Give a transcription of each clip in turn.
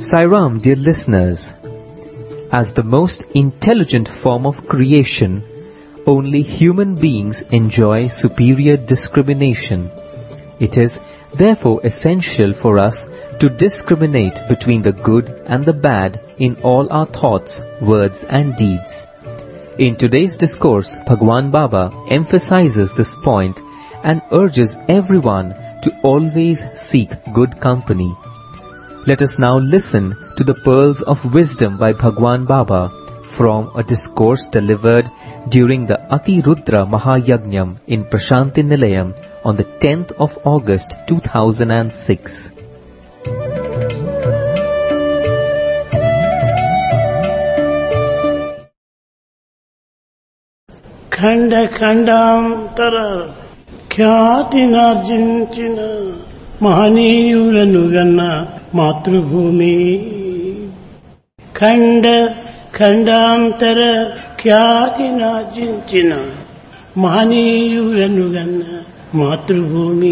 Sairam, dear listeners, as the most intelligent form of creation, only human beings enjoy superior discrimination. It is therefore essential for us to discriminate between the good and the bad in all our thoughts, words and deeds. In today's discourse, Bhagwan Baba emphasizes this point and urges everyone to always seek good company. Let us now listen to the pearls of wisdom by Bhagwan Baba from a discourse delivered during the Ati Rudra Mahayagnyam in Prashanti Nilayam on the 10th of August 2006. ఖండ ఖండాంతర ఖ్యాతినార్జించిన మహనీయులను గన్న మాతృభూమి. ఖండ ఖండాంతర ఖ్యాతినార్జించిన మహనీయులను గన్న మాతృభూమి.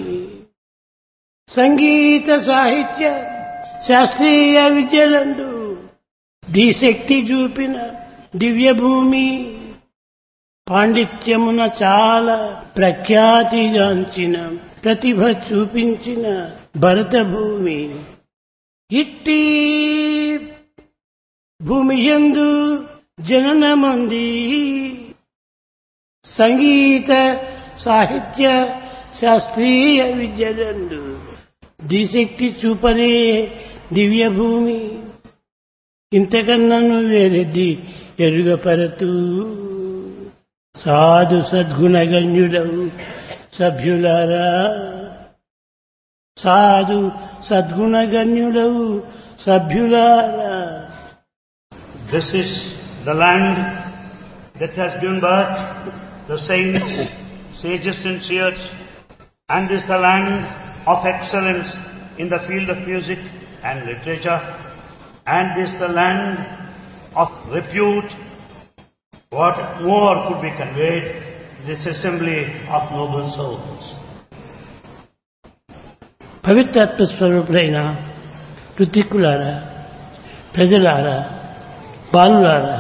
సంగీత సాహిత్య శాస్త్రీయ విద్యలందు దిశక్తి చూపిన దివ్యభూమి. పాండిత్యమున చాలా ప్రఖ్యాతిగాంచిన ప్రతిభ చూపించిన భరతభూమి. ఇట్టి భూమియందు జననమంది సంగీత సాహిత్య శాస్త్రీయ విద్యలందు దిశక్తి చూపనే దివ్యభూమి. ఇంతకన్నను వేరెద్ది ఎరుగపరతూ సాధు సద్గుణగణ్యులవు సభ్యులారా. సాధు సద్గుణగణ్యులవు సభ్యులారా. This is the land that has given birth the saints, sages and seers, and this is the land of excellence in the field of music and literature, and this is the land of repute. What more could be conveyed to this assembly of noble souls? పవిత్రాత్మ స్వరూపుడైన ఋత్విక్కులారా, ప్రజలారా, బాలులారా.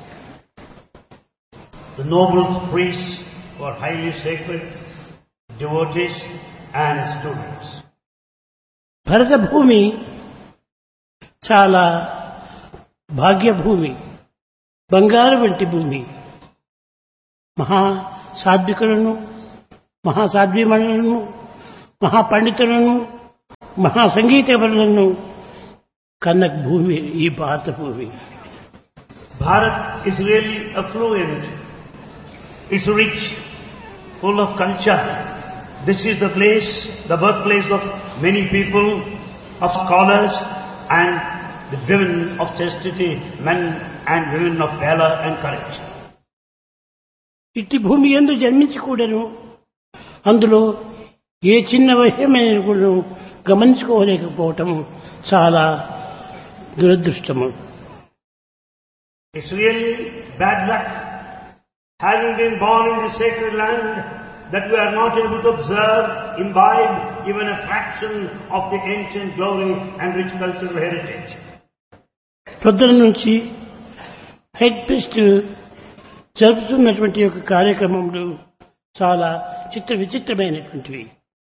The noble priests who are highly sacred, devotees and students. భరత భూమి చాలా భాగ్యభూమి, బంగారు వంటి భూమి. మహా సాత్వికులను, మహాసాధ్వీమణులను, మహాపండితులను, మహాసంగీతపరులను కన్న భూమి ఈ భారత భూమి. Bharat is really affluent. It's rich, full of culture. This is the place, the birthplace of many people, of scholars and the women of chastity, men and women of valor and courage. ఇట్టి భూమి యందు జన్మించి కూడాను అందులో ఏ చిన్న విషయమైన కూడా గమనించుకోలేకపోవటం చాలా దురదృష్టము. It's really bad luck, having been born in this sacred land, that we are not able to observe, imbibe even a fraction of the ancient glory and rich cultural heritage. పొద్దున నుంచి హెడ్ ప్రీస్ట్ జరుపుతున్నటువంటి యొక్క కార్యక్రమములు చాలా విచిత్రమైనటువంటివి.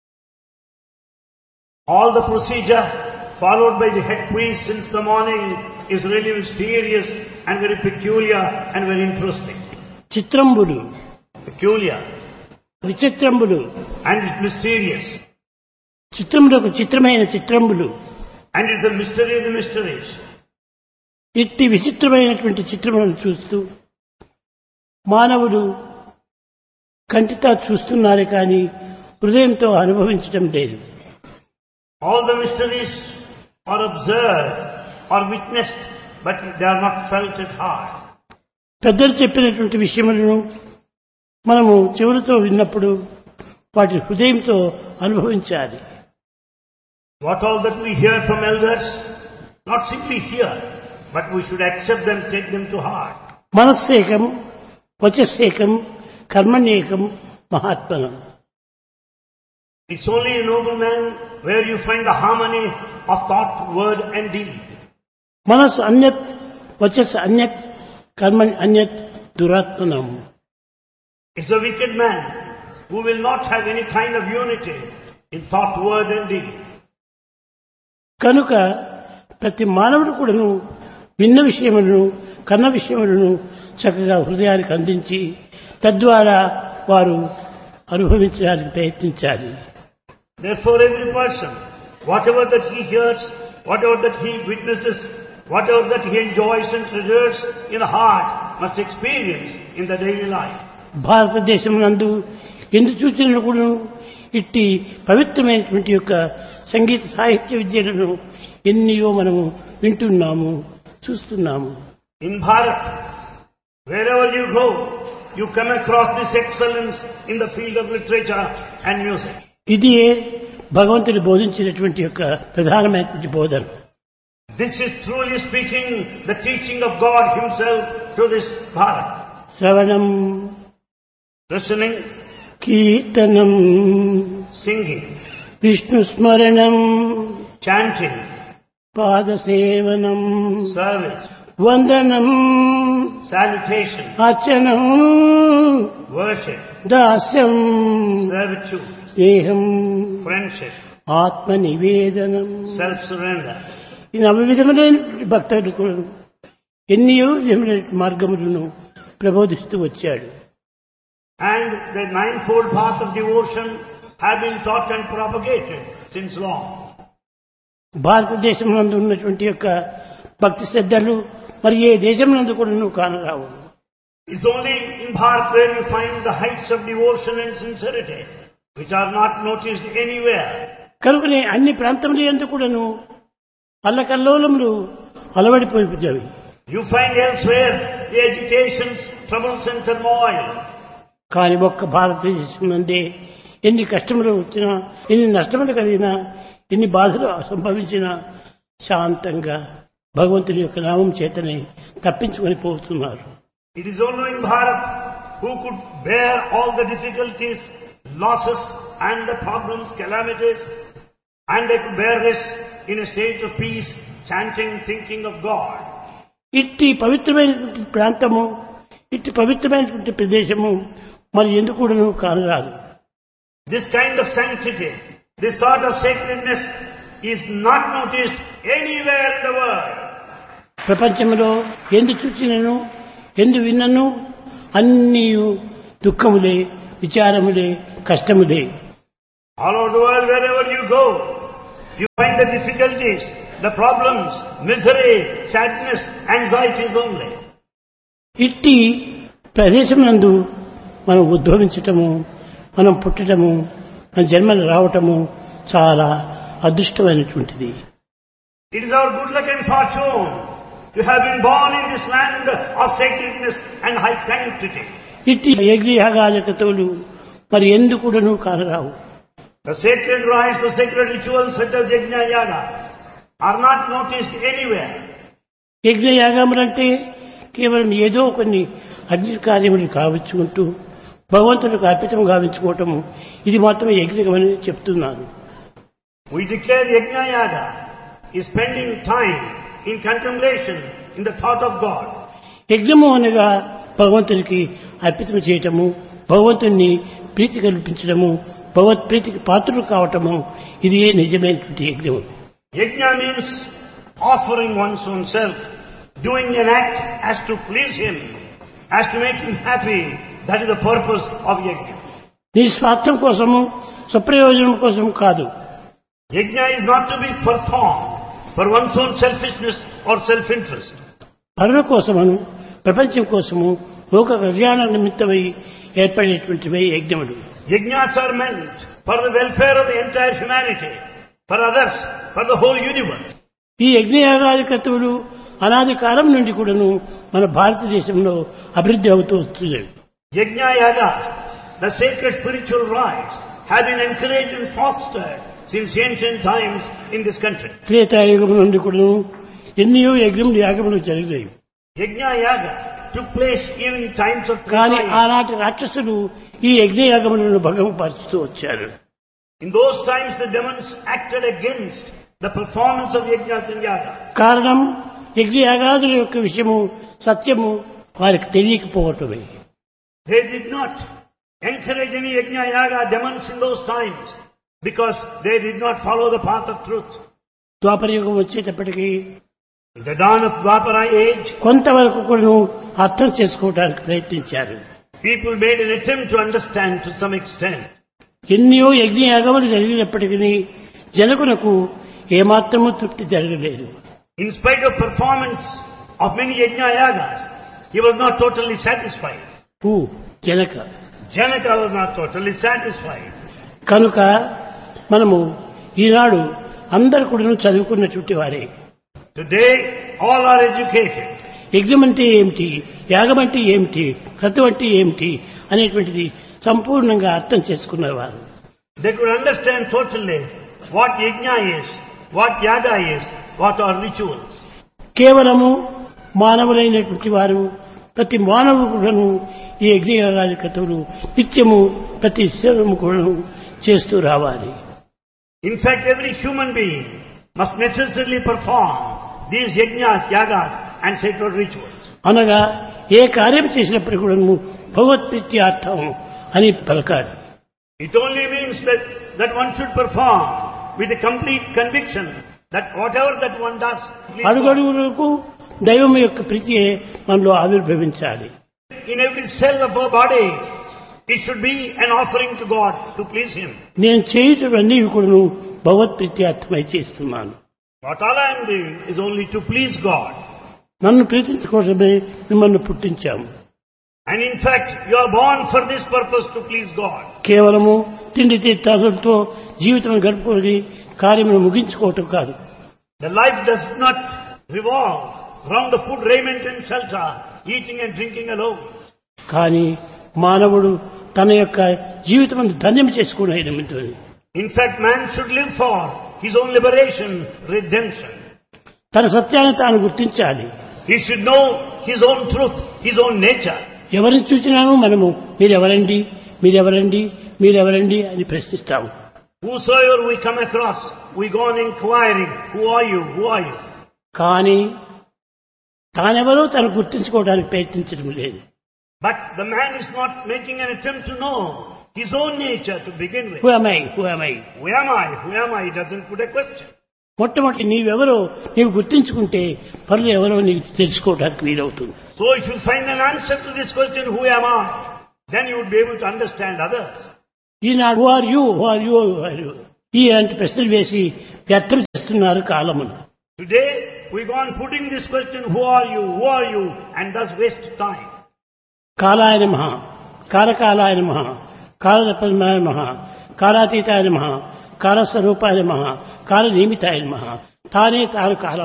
All the procedure followed by the head priest since the morning is really mysterious and very peculiar and very interesting. చిత్రంబులు, Peculiar విచిత్రంబులు, and it's mysterious. చిత్రములు ఒక చిత్రమైన చిత్రంబులు. And it's the mystery of the mysteries. ఇట్టి విచిత్రమైనటువంటి చిత్రములను చూస్తూ మానవుడు కంటితో చూస్తున్నారు కానీ హృదయంతో అనుభవించడం లేదు. All the mysteries are observed or witnessed, but they are not felt at heart. పెద్దలు చెప్పినటువంటి విషయములను మనము చెవులతో విన్నప్పుడు వాటి హృదయంతో అనుభవించాలి. What all that we hear from elders, not simply hear, but we should accept them, take them to heart. మనస్సేకం, వచస్సేకం, కర్మణ్యేకం, మహాత్మనం. It's only a noble man where you find the harmony of thought, word and deed. మనస్సు అన్యత్, వచస్ అన్యత్, కర్మణి అన్యత్ దురాత్మనం. It's a wicked man who will not have any kind of unity in thought, word and deed. కనుక ప్రతి మానవుడు కూడాను విన్న విషయములను, కన్న విషయములను చక్కగా హృదయానికి అందించి తద్వారా వారు అనుభవించడానికి ప్రయత్నించాలి. Therefore every person, whatever that he hears, whatever that he witnesses, whatever that he enjoys and treasures in the heart, must experience in the daily life. భారతదేశం నందు ఎందు చూచినను కూడా ఇట్టి పవిత్రమైనటువంటి యొక్క సంగీత సాహిత్య విద్యలను ఎన్నో మనము వింటున్నాము, చూస్తున్నాము. In Bharat, wherever you go, you come across this excellence in the field of literature and music. ఇది భగవంతుడు బోధించినటువంటి యొక్క ప్రధానమైనటువంటి బోధన. This is truly speaking the teaching of God Himself to this Bharat. శ్రవణం, Listening, కీర్తనం, singing, విష్ణు స్మరణం, chanting, పాదసేవనం, service, వందనం, salutation, అర్చనం, worship, దాస్యం, servitude, స్నేహం, friendship, ఆత్మ నివేదనం. self-surrender. ఈ నవవిధములైన భక్తుడు కూడా ఎన్నో విధములైన మార్గములను ప్రబోధిస్తూ వచ్చాడు. And the ninefold path of devotion have been taught and propagated since long. భారతదేశం నందు ఉన్నటువంటి యొక్క భక్తి శ్రద్ధలు మరి ఏ దేశం నందు కూడా నువ్వు కానరావు. It's only in Bharat where you find the heights of devotion and sincerity, which are not noticed anywhere. కనుకనే అన్ని ప్రాంతముల యందు కూడాను అల్లకల్లోలములు అలవడిపోయిపోయాయి. You find elsewhere the agitations, troubles and turmoil. కానీ ఒక్క భారతదేశం నందే ఎన్ని కష్టములు వచ్చినా, ఎన్ని నష్టములు కలిగినా, ఎన్ని బాధలు సంభవించినా శాంతంగా భగవంతుని యొక్క నామం చేతనే తప్పించుకొని పోతున్నారు. It is only in Bharat who could bear all the difficulties, losses and the problems, calamities, and they could bear this in a state of peace, chanting, thinking of God. ఇట్టి పవిత్రమైనటువంటి ప్రాంతము, ఇట్టి పవిత్రమైనటువంటి ప్రదేశము మరి ఎందుకు కూడాను కానరాదు. This kind of sanctity, this sort of sacredness is not noticed anywhere in the world. ప్రపంచంలో ఎందు చూచినను, ఎందు విన్నను అన్నీ దుఃఖములే, విచారములే, కష్టములే. All over the world, wherever you go, you find the difficulties, the problems, misery, sadness, anxieties only. ఇట్టి ప్రదేశం నందు మనం ఉద్భవించటము, మనం పుట్టటము, మన జన్మలు రావటము చాలా అదృష్టమైనటువంటిది. It is our good luck and fortune to have been born in this land of sacredness and high sanctity. ఇట్టి యజ్ఞయాగాలకతోలు మరి ఎందుకు కూడాను కానరావు. The sacred rites, the sacred rituals such as Yajna Yaga are not noticed anywhere. యజ్ఞయాగములంటే కేవలం ఏదో కొన్ని అగ్ని కార్యములు కావించుకుంటూ భగవంతుడికి అర్పితం గావించుకోవటము, ఇది మాత్రమే యజ్ఞమని చెప్తున్నాను. We declare Yajna Yaga is spending time in contemplation, in the thought of God. యజ్ఞము అనగా భగవంతునికి అర్పితం చేయటము, భగవంతుని ప్రీతి కల్పించడము, భగవత్ ప్రీతికి పాత్రలు కావటము, ఇది నిజమైనటువంటి యజ్ఞము. Yajna means offering one's own self, doing an act as to please Him, as to make Him happy. That is the purpose of Yajna. నీ స్వార్థం కోసము, స్వప్రయోజనం కోసం కాదు. Yajna is not to be performed for one's own selfishness or self-interest. పరుల కోసమును, ప్రపంచం కోసము, లోక కళ్యాణ నిమిత్తమై ఏర్పడేటువంటివే యజ్ఞములు. Yajnas are meant for the welfare of the entire humanity, for others, for the whole universe. ఈ యజ్ఞయాగాది కర్తవులు అనాది కాలం నుండి కూడాను మన భారతదేశంలో అభివృద్ధి అవుతూ వస్తున్నాయి. Yajna Yaga, the sacred spiritual rites, have been encouraged and fostered since ancient times in this country. Treta Yuga నుండి కూడాను ఎన్నో యజ్ఞములు యాగములు జరిగాయి. Yajna Yaga took place even in times of కానీ Treta. ఆనాటి రాక్షసులు ఈ యజ్ఞయాగములను భంగపరుస్తూ వచ్చారు. In those times the demons acted against the performance of Yajnas and Yagas. కారణం యజ్ఞయాగాదుల యొక్క విషయము సత్యము వారికి తెలియకపోవటమే. They did not encourage any yajna yaga demons in those times because they did not follow the path of truth. ద్వాపరయుగం వచ్చేటప్పటికి In the dawn of Dwapara age, కొంతవరకు కూడా అర్థం చేసుకోవడానికి ప్రయత్నించారు. people made an attempt to understand to some extent. ఎన్నో యజ్ఞయాగములు జరిగినప్పటికీ జనకునకు ఏమాత్రము తృప్తి జరగలేదు. In spite of performance of many yajna yagas, he was not totally satisfied. Janaka Janaka was not totally satisfied. కనుక మనము ఈనాడు అందరు కూడా చదువుకున్నటువంటి వారే. Today, all are educated. యజ్ఞం అంటే ఏమిటి, యాగం అంటే ఏమిటి, క్రతువు అంటే ఏమిటి అనేటువంటిది సంపూర్ణంగా అర్థం చేసుకున్నవారు. They could understand totally what yajna is, what yaga is, what are rituals. కేవలము మానవులైనటువంటి వారు ప్రతి మానవుడు కూడాను ఈ యజ్ఞయాగాది క్రతువులు నిత్యము ప్రతి శరీరము కూడాను చేస్తూ రావాలి. In fact, every human being must necessarily perform these yajnas, yagas and sacred rituals. అనగా ఏ కార్యం చేసినప్పుడు కూడాను భగవత్ప్రీత్యార్థం అని పలకాలి. It only means that one should perform with a complete conviction that whatever that one does, అడుగడుగులకు దైవం యొక్క ప్రీతియే మనలో ఆవిర్భవించాలి. in every cell of our body, it should be an offering to God to please Him. నేను చేయటవన్నీ కూడాను భగవత్ప్రీత్యార్థమై చేస్తున్నాను. What all I am doing is only to please God. నన్ను ప్రీతించుకోవడమే మిమ్మల్ని పుట్టించాము. And in fact, you are born for this purpose, to please God. కేవలము తిండి తీర్థాలతో జీవితం గడుపుకొని కార్యమును ముగించుకోవటం కాదు. The life does not revolve around the food, raiment and shelter, eating and drinking alone. కానీ మానవుడు తన యొక్క జీవితం ధన్యం చేసుకునేది. In fact, man should live for his own liberation, redemption. తన సత్యాన్ని తాను గుర్తించాలి. He should know his own truth, his own nature. ఎవరిని చూసినాను మనము మీరెవరండి, మీరెవరండి, మీరెవరండి అని ప్రశ్నిస్తాము. Whosoever we come across, we go on inquiring, who are you, who are you? కానీ తానెవరో తను గుర్తించుకోవడానికి ప్రయత్నించడం లేదు. But the man is not making an attempt to know his own nature to begin with. Who am I? Who am I? Who am I? Who am I? He doesn't put a question. మొట్టమొదటి నీవెవరో నీవు గుర్తించుకుంటే పనులు ఎవరో నీకు తెలుసుకోవడానికి వీలవుతుంది. So if you find an answer to this question, who am I? Then you would be able to understand others. Eenadu who are you? Who are you? Who are you? ఈ అంటే ప్రశ్నలు వేసి వ్యర్థం చేస్తున్నారు కాలమును. Today we go on putting this question, who are you? Who are you? And thus waste time. కాలాయ నమః, కాలకాలాయ నమః, కాలపద్మాయ నమః, కాలాతీతాయ నమః, కాలస్వరూపాయ నమః, కాలనియమితాయ నమః. తానే తాను కాలం.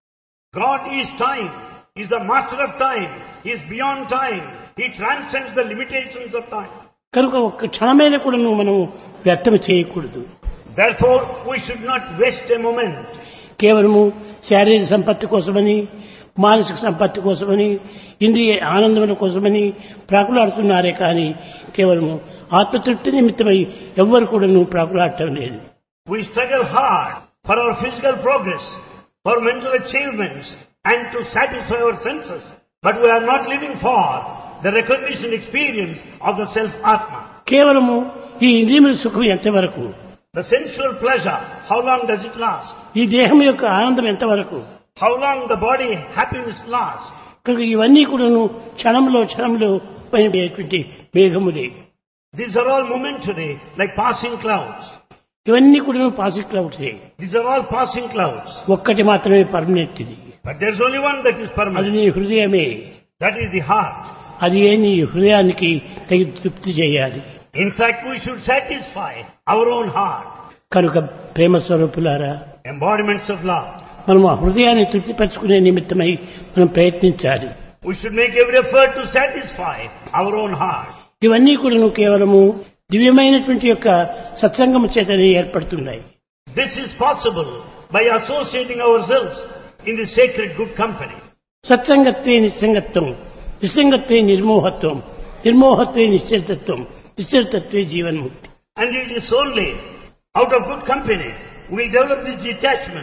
God is time. He is the master of time. He is beyond time. He transcends the limitations of time. కనుక ఒక్క క్షణమైన కూడా మనం వ్యర్థం చేయకూడదు. Therefore, we should not waste a moment. కేవలము శారీరక సంపత్తి కోసమని, మానసిక సంపత్తి కోసమని, ఇంద్రియ ఆనందముల కోసమని ప్రాకులాడుతున్నారే కానీ కేవలము ఆత్మతృప్తి నిమిత్తమై ఎవ్వరు కూడా ప్రాకులాడటం లేదు. We struggle hard for our physical progress, for mental achievements, and to satisfy our senses. But we are not living for the recognition experience of the self-atma. కేవలము ఈ ఇంద్రియముల సుఖం ఎంతవరకు, The sensual pleasure, how long does it last? ఈ దేహం యొక్క ఆనందం ఎంతవరకు, How long the body happiness lasts? కనుక ఇవన్నీ కూడాను క్షణంలో పోయేటువంటి మేఘములే. These are all momentary, like passing clouds. ఇవన్నీ కూడా positive క్లౌడ్సే. These are all passing clouds. ఒక్కటి మాత్రమే పర్మనెంట్ ఇది. But there's only one that is అది permanent. నీ హృదయమే. That is the heart. అది ఏ నీ హృదయానికి తగిన తృప్తి చేయాలి. In fact, we should satisfy our own heart. కనుక ప్రేమ స్వరూపులారా, Embodiments of love. మనం ఆ హృదయాన్ని తృప్తిపరచుకునే నిమిత్తమై మనం ప్రయత్నించాలి. We should make every effort to satisfy our own heart. ఇవన్నీ కూడా కేవలము దివ్యమైనటువంటి యొక్క సత్సంగము చేతనే ఏర్పడుతున్నాయి. This is possible by associating ourselves in the sacred good company. సత్సంగత్వే నిస్సంగత్వం, నిస్సంగత్వే నిర్మోహత్వం, నిర్మోహత్వే నిశ్చలతత్వం, నిశ్చలతత్వే జీవన్ముక్తి. And it is only out of good company we develop this detachment,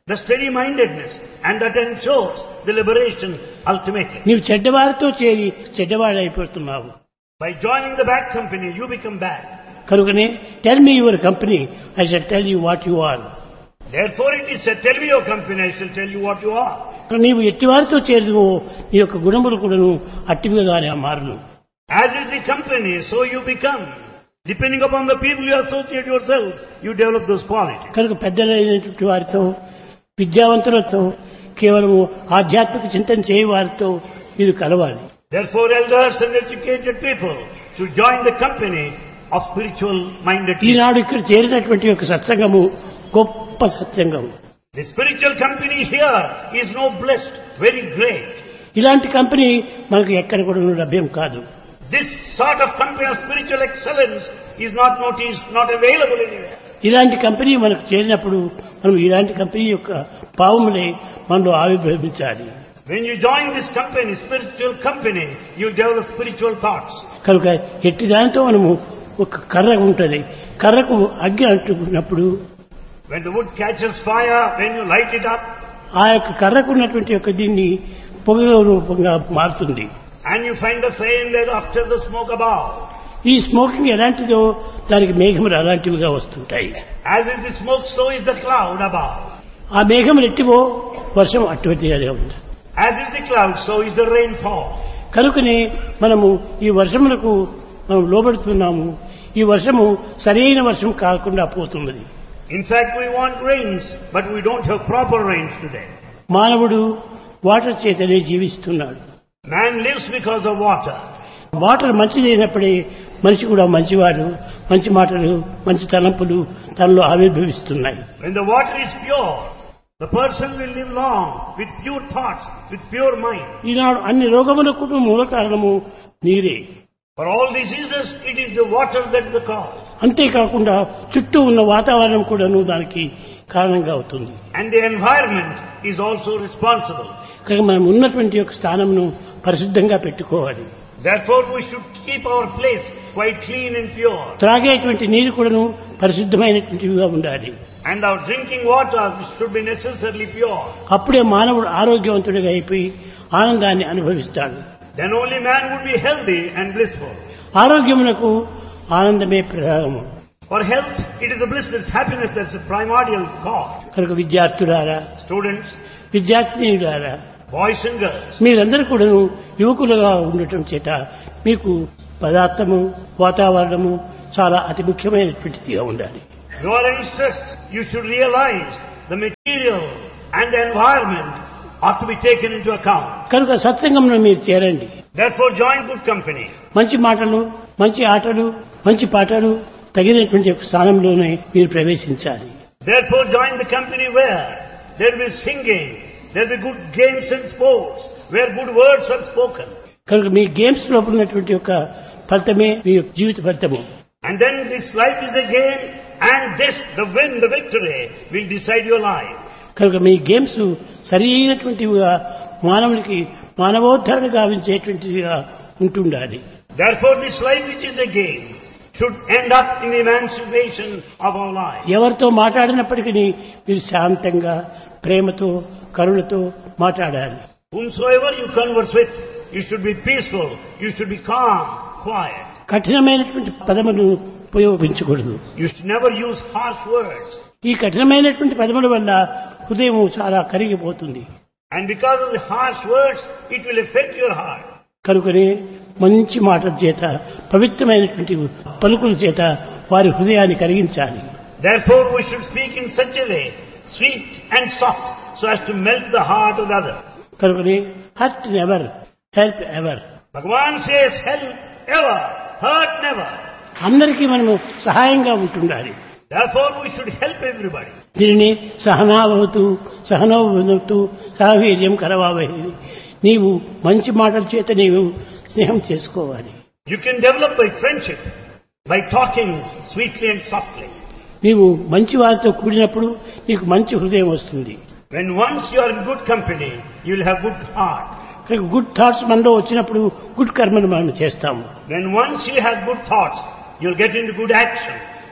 the steady-mindedness, and that ensures the liberation ultimately. నీవు చెడ్డవారితో చేరి చెడ్డవాడైపోతున్నావు. By joining the bad company, you become bad. కనుకనే tell me your company, I shall tell you what you are. Therefore it is said, tell me your company, I shall tell you what you are. నీవు ఎట్టివారితో చేరుదువో నీ యొక్క గుణములు కూడాను అట్టివిగానే మారును. As is the company, so you become. Depending upon the people you associate yourself, you develop those qualities. కనుక పెద్దలైనటువంటి వారితో, విద్యావంతులతో, కేవలము ఆధ్యాత్మిక చింతన చేయ వారితో మీరు కలవాలి. Therefore elders and educated people should join the company of spiritual minded people. ఈనాడు ఇక్కడ చేరినటువంటి యొక్క సత్సంగము గొప్ప సత్సంగం. The spiritual company here is no blessed, very great. ఇలాంటి కంపెనీ మనకు ఎక్కడ కూడా లభ్యం కాదు. This sort of company of spiritual excellence is not noticed, not available anywhere. ఇలాంటి కంపెనీ మనకు చేరినప్పుడు మనం ఇలాంటి కంపెనీ యొక్క భావములే మనలో ఆవిర్భవించాలి. When you join this company, spiritual company, you develop spiritual thoughts. కనుక ఎట్టి దానితో మనము ఒక కర్ర ఉంటుంది, కర్రకు అగ్గి అంటుకున్నప్పుడు When the wood catches fire, when you light it up, ఆ యొక్క కర్రకు ఉన్నటువంటి యొక్క దీన్ని పొగ రూపంగా మారుతుంది. and you find the flame there after the smoke above. ఈ స్మోకింగ్ ఎలాంటిదో దానికి మేఘములు అలాంటివిగా వస్తుంటాయి. As is the smoke, so is the cloud above. ఆ మేఘములు ఎట్టివో వర్షం అటువంటిగా ఉంది. As is the cloud, so is the rainfall. కనుకనే మనము ఈ వర్షములకు మనం లోబడుతున్నాము. ఈ వర్షము సరైన వర్షం కాకుండా పోతున్నది. In fact, we want rains, but we don't have proper rains today. మానవుడు వాటర్ చేతనే జీవిస్తున్నాడు. Man lives because of water. Water మంచిదైనప్పుడే మనిషి కూడా మంచివాడు, మంచి మాటలు, మంచి తలంపులు తనలో ఆవిర్భవిస్తున్నాయి. When the water is pure, the person will live long with pure thoughts, with pure mind. ఈనాడు అన్ని రోగములకు మూల కారణము నీరే. For all diseases, it is the water that is the cause. అంతేకాకుండా చుట్టూ ఉన్న వాతావరణం కూడాను దానికి కారణంగా అవుతుంది. And the environment is also responsible. కనుక మనం ఉన్నటువంటి యొక్క స్థానంను పరిశుద్ధంగా పెట్టుకోవాలి. Therefore, we should keep our place quite clean and pure. త్రాగేటువంటి నీరు కూడాను పరిశుద్ధమైనటువంటివిగా ఉండాలి. And our drinking water should be necessarily pure. అప్పుడే మానవుడు ఆరోగ్యవంతుడిగా అయిపోయి ఆనందాన్ని అనుభవిస్తాడు. Then only man would be healthy and blissful. ఆరోగ్యమునకు ఆనందమే ప్రధానము. For health, it is a bliss, that's happiness, that's the primordial cause. కనుక విద్యార్థులారా, Students, విద్యార్థినీయులారా, boys and girls, మీరందరూ కూడాను యువకులుగా ఉండటం చేత మీకు పదార్థము, వాతావరణము చాలా అతి ముఖ్యమైనటువంటిదిగా ఉండాలి. you are youngsters, you should realize the material and the environment ought to be taken into account. కనుక సత్సంగంలో మీరు చేరండి. Therefore, join good company. మంచి మాటలు, మంచి ఆటలు, మంచి పాటలు తగినటువంటి ఒక స్థానంలోనే మీరు ప్రవేశించాలి. Therefore, join the company where there will be singing, there will be good games and sports, where good words are spoken. కనుక మీ గేమ్స్ లోపల ఉన్నటువంటి యొక్క ఫలితమే మీ యొక్క జీవిత ఫలితము. And then this life is a game, and this, the win, the victory, will decide your life. కనుక మీ games సరి అయినటువంటివిగా మానవునికి మానవోద్ధరణ గావించేటువంటివిగా ఉంటుండాలి. Therefore, this life which is a game should end up in the emancipation of our life. ఎవరితో మాట్లాడినప్పటికీ మీరు శాంతంగా, ప్రేమతో, కరుణతో మాట్లాడాలి. Whomsoever you converse with, you should be peaceful, you should be calm, quiet. కఠినమైనటువంటి పదములను ఉపయోగించకూడదు. You should never use harsh words. ఈ కఠినమైనటువంటి పదముల వల్ల హృదయం చాలా కరిగిపోతుంది. And because of the harsh words, it will affect your heart. కనుకనే మంచి మాటల చేత, పవిత్రమైనటువంటి పలుకుల చేత వారి హృదయాన్ని కరిగించాలి. Therefore, we should speak in such a way, sweet and soft, so as to melt the heart of the other. కనుకనే hurt never, help ever. Bhagavan says, help ever, hurt never. అందరికీ మనము సహాయంగా ఉంటుండాలి. Therefore, we should help everybody. దీనిని సహనాభవతు, సహనోభవతు, సహవీర్యం కరవావహి. నీవు మంచి మాటల చేత నీవు స్నేహం చేసుకోవాలి. You can develop by friendship, by talking sweetly and softly. నీవు మంచి వారితో కూడినప్పుడు నీకు మంచి హృదయం వస్తుంది. When once you are in good company, you will have good heart. Good thoughts మనలో వచ్చినప్పుడు గుడ్ కర్మను మనం చేస్తాము. When once you have good thoughts, you will get into good action.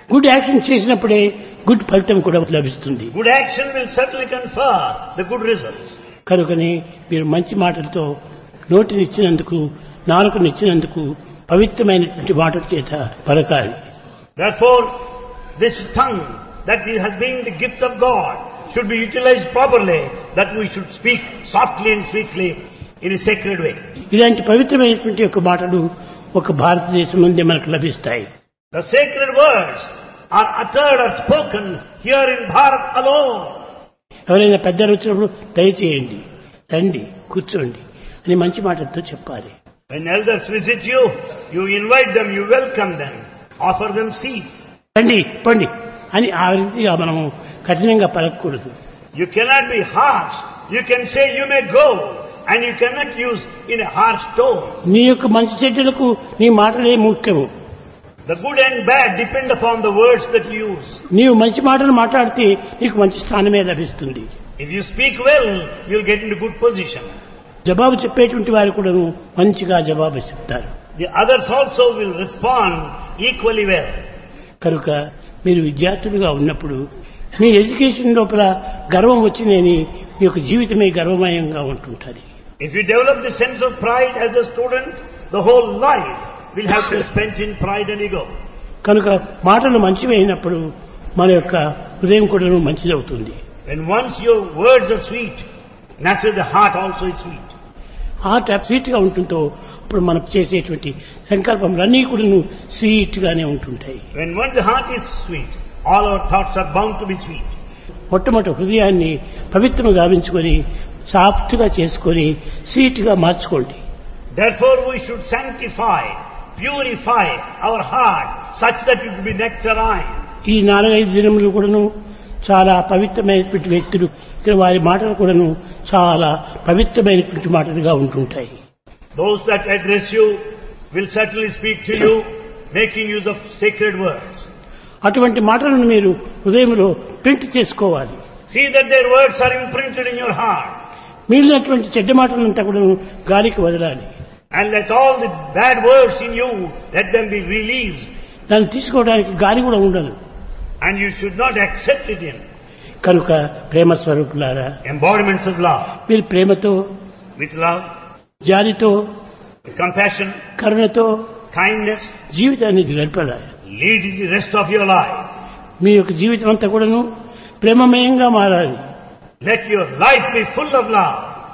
Good action చేసినప్పుడే గుడ్ ఫలితం కూడా లభిస్తుంది. Good action will certainly confer the good results. కనుకని మీరు మంచి మాటలతో నోటినిచ్చినందుకు నాలుకనిచ్చినందుకు పవిత్రమైనటువంటి మాటల చేత పలకాలి. Therefore, this tongue that has been the gift of God should be utilized properly, that we should speak softly and sweetly in a sacred way. ఇలాంటి పవిత్రమైనటువంటి యొక్క మాటలు ఒక భారతదేశం నుండి మనకు లభిస్తాయి. The sacred words are uttered or spoken here in Bharat alone. ఎవరైనా పెద్దలు వచ్చినప్పుడు దయచేయండి, రండి, కూర్చోండి అని మంచి మాటలతో చెప్పాలి. When elders visit you, you invite them, you welcome them, offer them seats. రండి పండి అని ఆ రీతిగా మనము కఠినంగా పలకకూడదు. You cannot be harsh. You can say you may go, and you cannot use in a harsh tone. నీ యొక్క మంచి చెడ్డలకు నీ మాటలే ముఖ్యము. The good and bad depend upon the words that you use. నీవు మంచి మాటలు మాట్లాడితే నీకు మంచి స్థానమే లభిస్తుంది. If you speak well, you'll get into good position. జవాబు చెప్పేటువంటి వారు కూడా మంచిగా జవాబు చెప్తారు. The others also will respond equally well. కనుక మీరు విద్యార్థులుగా ఉన్నప్పుడు మీ ఎడ్యుకేషన్ లోపల గర్వం వచ్చిందని మీ యొక్క జీవితమే గర్వమయంగా ఉంటుంటుంది. If you develop the sense of pride as a student, the whole life will have to be spent in pride and ego. కనుక మాటలు మంచివి అయినప్పుడు మన యొక్క హృదయం కూడా మంచిదవుతుంది. When once your words are sweet, naturally the heart also is sweet. Heart sweet గా ఉంటుందో ఇప్పుడు మనం చేసేటువంటి సంకల్పములన్నీ కూడా స్వీట్ గానే ఉంటుంటాయి. When once the heart is sweet, all our thoughts are bound to be sweet. మొట్టమొదటి హృదయాన్ని పవిత్రంగా గావించుకొని సాఫ్ట్ గా చేసుకొని స్వీట్ గా మార్చుకోండి. Therefore we should sanctify, purify our heart such that it will be nectarine. ఈ 4-5 దినములు కూడాను చాలా పవిత్రమైనటువంటి వ్యక్తులు ఇక్కడ వారి మాటలు కూడాను చాలా పవిత్రమైనటువంటి మాటలుగా ఉంటుంటాయి. Those that address you will certainly speak to you, making use of sacred words. అటువంటి మాటలను మీరు హృదయంలో ప్రింట్ చేసుకోవాలి. See that their words are imprinted in your heart. మిగిలినటువంటి చెడ్డ మాటలంతా కూడా గాలికి వదలాలి. And let all the bad words in you, let them be released. దాన్ని తీసుకోవడానికి గాలి కూడా ఉండదు. And you should not accept it in. కనుక ప్రేమ స్వరూపులారా, Embodiments of love. మీరు ప్రేమతో, With love, జాలితో, with compassion, కరుణతో kindness, జీవితాన్ని గడపాలి. lead the rest of your life. మీ యొక్క జీవితం అంతా కూడాను ప్రేమమయంగా మారాలి. Let your life be full of love.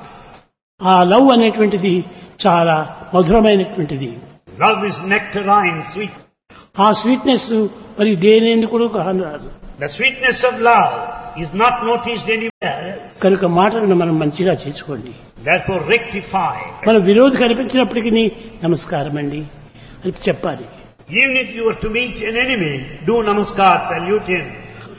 ఆ లవ్ అనేటువంటిది చాలా మధురమైనటువంటిది. Love is nectarine, sweet. ఆ స్వీట్నెస్ మరి దేనేందుకు కూడా కానరాదు. The sweetness of love is not noticed anywhere. కనుక మాటలను మనం మంచిగా చేసుకోండి. Therefore rectify. మన విరోధి కనిపించినప్పటికీ నమస్కారం అండి అని చెప్పాలి. Even if you were to meet an enemy, do namaskar, salute him.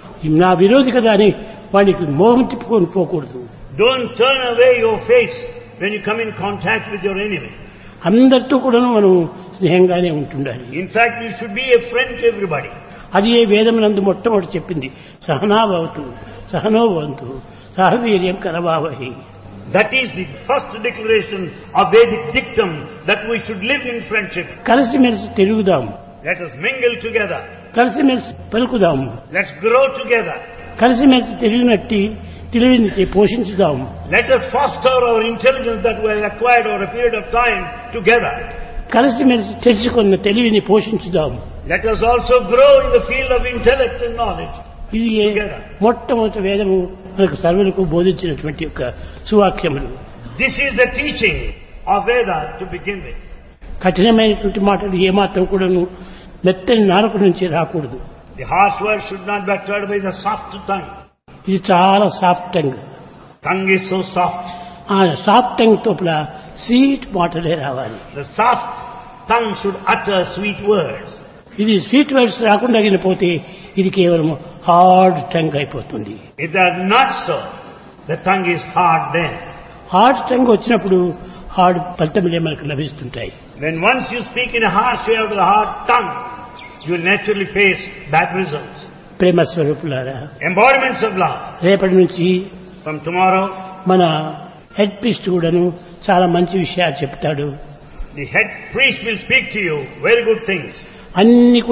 నా విరోధి కదా అని వాడికి మోహం తిప్పుకొని పోకూడదు. Don't turn away your face when you come in contact with your enemy. అందరితో కూడా మనం స్నేహంగానే ఉంటుండాలి. In fact, you should be a friend to everybody. అది ఏ వేదమునందు మొట్టమొదటి చెప్పింది, సహనాభవతు సహనోభవంతు సహవీర్యం కరవావహి. That is the first declaration of Vedic dictum, that we should live in friendship. కలిసిమెలిసి తిరుగుదాం, Let us mingle together. కలిసిమెలిసి పలుకుదాము, Let's grow together. కలిసిమెలిసి తెలివినట్టి తెలివిని పోషించుదాం. Let us foster our intelligence that we have acquired over a period of time together. కలిసిమెలిసి తెలుసుకున్న తెలివిని పోషించుదాం. Let us also grow in the field of intellect and knowledge. ఇది మొట్టమొదటి వేదము మనకు సర్వులకు బోధించినటువంటి యొక్క సువాక్యములు. This is the teaching of Veda to begin with. కఠినమైనటువంటి మాటలు ఏమాత్రం కూడాను మెత్తని నాలుక నుంచి రాకూడదు. The harsh words should not be uttered by the soft tongue. ఇది చాలా soft tongue. Tongue is so soft. ఆ సాఫ్ట్ టంగ్ తోపల స్వీట్ మాటలే రావాలి. The soft tongue should utter sweet words. ఇది స్వీట్ వర్డ్స్ రాకుండా పోతే ఇది కేవలం హార్డ్ టంగ్ అయిపోతుంది. If they are not so, the tongue is hard then. Hard tongue వచ్చినప్పుడు హార్డ్ ఫలితములే మనకు లభిస్తుంటాయి. When once you speak in a harsh way out of the hard tongue, you will naturally face bad results. ప్రేమ స్వరూపులారా, Embodiments of love. రేపటి నుంచి From tomorrow, మన head priest కూడాను చాలా మంచి విషయాలు చెప్తాడు. the head priest will speak to you very good things. అన్ని కూడాను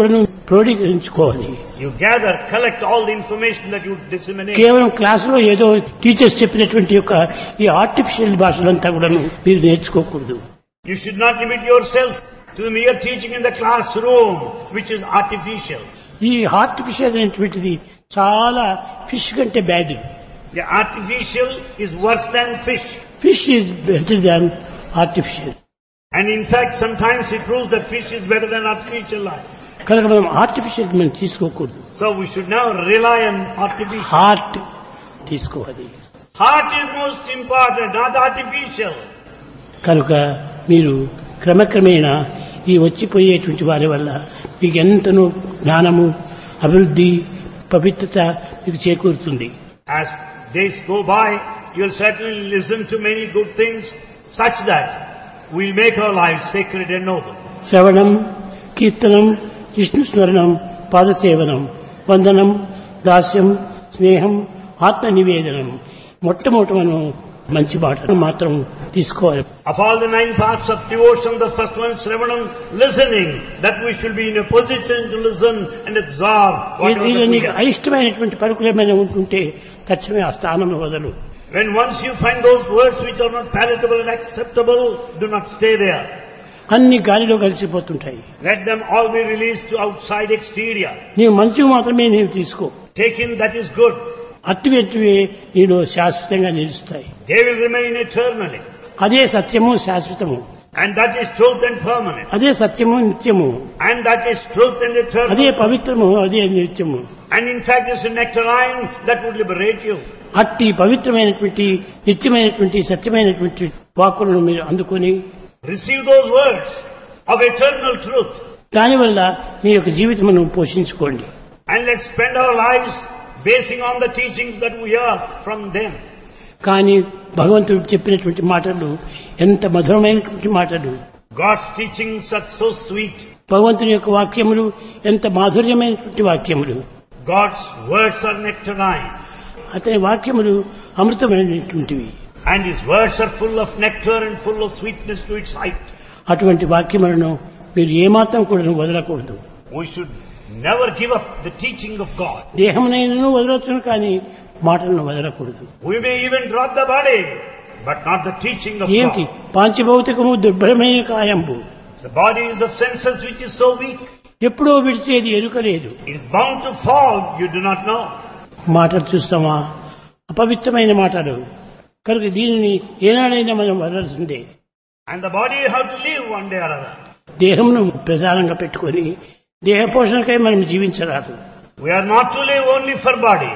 క్రోడీకరించుకోవాలి. You gather, collect all the information that you disseminate. కేవలం క్లాసులో ఏదో టీచర్స్ చెప్పినటువంటి యొక్క ఈ ఆర్టిఫిషియల్ భాషలంతా కూడా మీరు నేర్చుకోకూడదు. You should not limit yourself to the mere teaching in the classroom, which is artificial. ఈ ఆర్టిఫిషియల్ అనేటువంటిది చాలా ఫిష్ కంటే bad. The artificial is worse than fish. Fish is better than artificial. And in fact, sometimes it proves that fish is better than artificial life. కనుక మనం artificial మనం తీసుకోకూడదు. So we should now rely on artificial. Heart తీసుకోవాలి. Heart is most important, not artificial. కనుక మీరు క్రమక్రమేణా ఈ వచ్చిపోయేటువంటి వారి వల్ల మీకు ఎంతనో జ్ఞానము, అభివృద్ధి, పవిత్రత మీకు చేకూరుతుంది. As days go by, you'll certainly listen to many good things such that we'll make our lives sacred and noble. శ్రవణం, కీర్తనం, విష్ణు స్మరణం, పాదసేవనం, వందనం, దాస్యం, స్నేహం, ఆత్మ నివేదనం. మొట్టమొదటి మనం మంచి మాటలు మాత్రం తీసుకోవాలి. Of all the 9 paths of devotion, the first one is Shravanam, listening, that we should be in a position to listen and absorb whatever ఇది that we నీకు hear. అయిష్టమైనటువంటి పలుకులు ఏమైనా ఉంటుంటే తక్షణమే ఆ స్థానం వదలు. When once you find those words which are not palatable and acceptable, do not stay there. అన్ని గాలిలో కలిసిపోతుంటాయి. Let them all be released to outside exterior. నీవు మంచివి మాత్రమే నీవు తీసుకో. Take in that is good. అట్టివెట్టివి నీలో శాశ్వతంగా నిలుస్తాయి. They will remain eternally. అదే సత్యము, శాశ్వతము. And that is truth and permanent. అదే సత్యము, నిత్యము. And that is truth and eternal. అదే పవిత్రము, అదే నిత్యము. And in fact it's a nectarine that would liberate you. అట్టి పవిత్రమైనటువంటి, నిత్యమైనటువంటి, సత్యమైనటువంటి వాక్కులను మీరు అందుకొని Receive those words of eternal truth. దానివల్ల మీ యొక్క జీవితమును పోషించుకోండి. And let's spend our lives basing on the teachings that we hear from them. కానీ భగవంతుడు చెప్పినటువంటి మాటలు ఎంత మధురమైనటువంటి మాటలు. God's teachings are so sweet. భగవంతుని యొక్క వాక్యములు ఎంత మాధుర్యమైనటువంటి వాక్యములు. God's words are nectarine. అతని వాక్యములు అమృతమైనటువంటివి. And His words are full of nectar and full of sweetness to its sight. అటువంటి వాక్యములను మీరు ఏమాత్రం కూడా వదలకూడదు. We should never give up the teaching of God. దేహమునైనను వదలొచ్చును కానీ మాటలను వదలకూడదు. We may even drop the body, but not the teaching of ఏమిటి God. పాంచభౌతికము దుర్భరమైన కాయంబు. The body is of senses which is so weak. ఎప్పుడో విడిచేది ఎరుకలేదు. It is bound to fall, you do not know. మాటలు చూస్తామా, అపవిత్రమైన మాటలు. కనుక దీనిని ఏనాడైనా మనం వదలాల్సిందే. And the body have to live one day or other. దేహమును ప్రధానంగా పెట్టుకొని దేహ పోషణకై మనం జీవించరాదు. We are not to live only for body,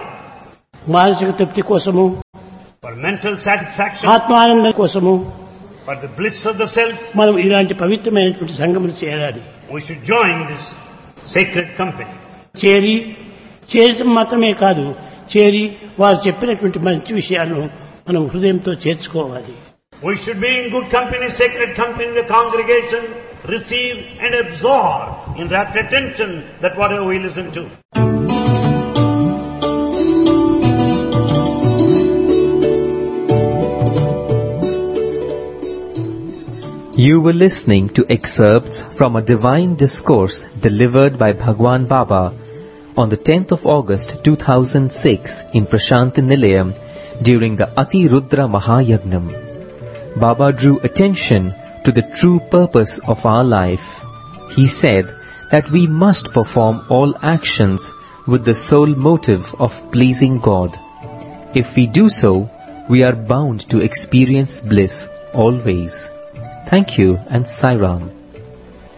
మానసిక తృప్తి కోసము, for mental satisfaction, ఆత్మానందం కోసము for the bliss of the self. మనం ఇలాంటి పవిత్రమైనటువంటి సంఘములు చేరాలి. We should join this sacred company. చేరటం మాత్రమే కాదు, చేరి వారు చెప్పినటువంటి మంచి విషయాలను మనం హృదయంతో చేర్చుకోవాలి. We should be in good company, sacred company in the congregation, receive and absorb in rapt attention that whatever we listen to. You were listening to excerpts from a divine discourse delivered by Bhagwan Baba on the 10th of August 2006 in Prashanti Nilayam during the Ati Rudra Mahayagnam. Baba drew attention to the true purpose of our life. He said that we must perform all actions with the sole motive of pleasing God. If we do so, we are bound to experience bliss always. Thank you and Sai Ram.